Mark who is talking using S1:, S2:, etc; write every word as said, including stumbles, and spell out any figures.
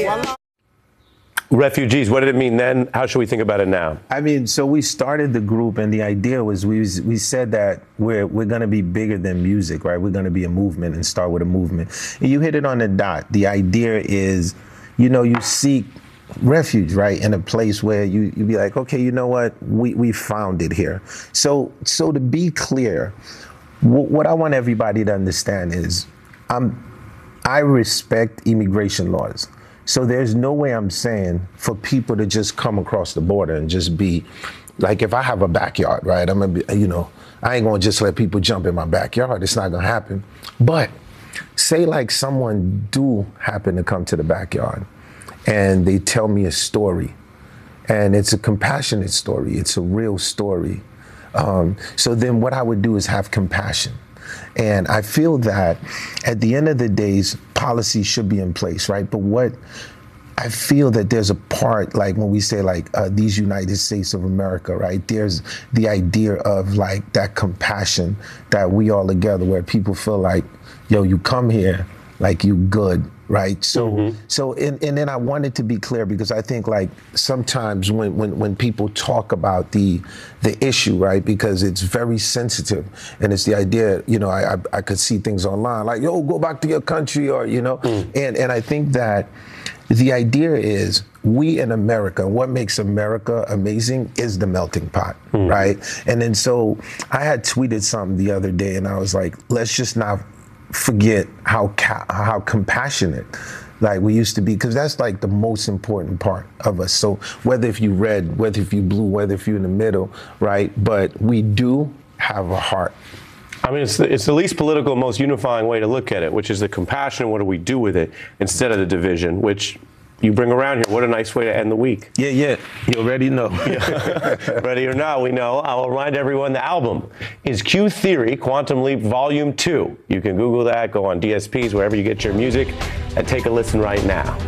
S1: Refugees, what did it mean then? How should we think about it now?
S2: I mean, so we started the group, and the idea was we was, we said that we're we're going to be bigger than music, right? We're going to be a movement and start with a movement. And you hit it on the dot. The idea is, you know, you seek refuge, right, in a place where you you be like, okay, you know what, we we found it here. So so to be clear, w- what I want everybody to understand is, I'm I respect immigration laws. So there's no way I'm saying for people to just come across the border and just be like, if I have a backyard, right, I'm gonna be, you know, I ain't gonna just let people jump in my backyard. It's not gonna happen. But say like someone do happen to come to the backyard and they tell me a story, and it's a compassionate story. It's a real story. Um, so then what I would do is have compassion. And I feel that at the end of the days, policy should be in place, right? But what I feel that there's a part, like when we say like uh, these United States of America, right? There's the idea of like that compassion that we all together, where people feel like, yo, you come here, like you good, right? So, mm-hmm. so, and, and then I wanted to be clear, because I think like sometimes when, when, when people talk about the the issue, right, because it's very sensitive, and it's the idea, you know, I I, I could see things online like, yo, go back to your country, or, you know, mm. and, and I think that the idea is we in America, what makes America amazing is the melting pot, mm. right? And then so I had tweeted something the other day, and I was like, let's just not forget how ca- how compassionate like we used to be, because that's like the most important part of us. So whether if you red, whether if you blue, whether if you're in the middle, right? But we do have a heart.
S1: I mean, it's the, it's the least political, most unifying way to look at it, which is the compassion and what do we do with it, instead of the division, which you bring around here. What a nice way to end the week.
S2: Yeah, yeah. You already know.
S1: Ready or not, we know. I will remind everyone the album is Q Theory, Quantum Leap Volume two. You can Google that, go on D S Ps, wherever you get your music, and take a listen right now.